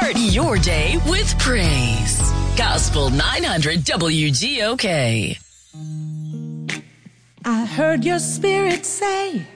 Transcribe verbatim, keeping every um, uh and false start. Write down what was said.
Start your day with praise. Gospel nine hundred W G O K. I heard your spirit say